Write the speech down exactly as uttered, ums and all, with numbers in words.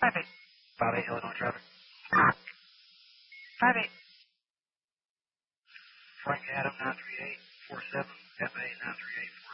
five eight. five eight, Illinois traffic. five eight. Frank Adam nine three eight four seven, F A nine three eight